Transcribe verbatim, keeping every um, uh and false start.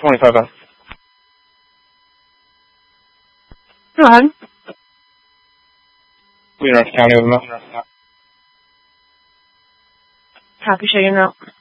twenty-five F. Go ahead. Leon Rush County, Oklahoma. Copy, show you now.